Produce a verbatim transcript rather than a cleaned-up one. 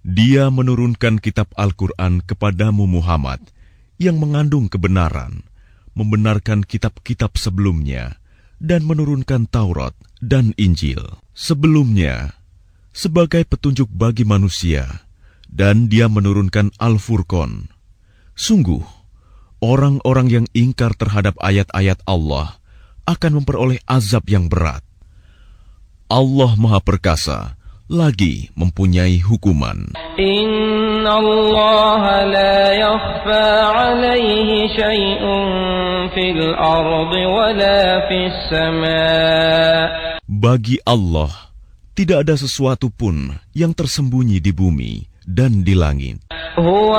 Dia menurunkan kitab Al-Quran kepadamu Muhammad yang mengandung kebenaran, membenarkan kitab-kitab sebelumnya, dan menurunkan Taurat dan Injil sebelumnya sebagai petunjuk bagi manusia, dan dia menurunkan Al-Furqan. Sungguh, orang-orang yang ingkar terhadap ayat-ayat Allah akan memperoleh azab yang berat. Allah Maha Perkasa, lagi mempunyai hukuman. Inna Allah la yakhfa alaihi syai'un fil ardi wala fis sama'. Bagi Allah, tidak ada sesuatu pun yang tersembunyi di bumi dan di langit. Huwa